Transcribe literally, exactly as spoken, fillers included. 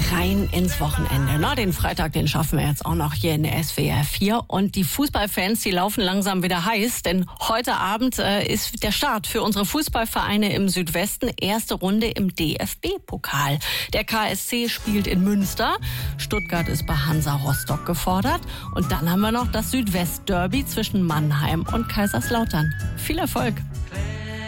rein ins Wochenende. Na, den Freitag, den schaffen wir jetzt auch noch hier in der S W R vier. Und die Fußballfans, die laufen langsam wieder heiß, denn heute Abend äh, ist der Start für unsere Fußballvereine im Südwesten. Erste Runde im D F B-Pokal. Der K S C spielt in Münster. Stuttgart ist bei Hansa Rostock gefordert. Und dann haben wir noch das Südwest-Derby zwischen Mannheim und Kaiserslautern. Viel Erfolg!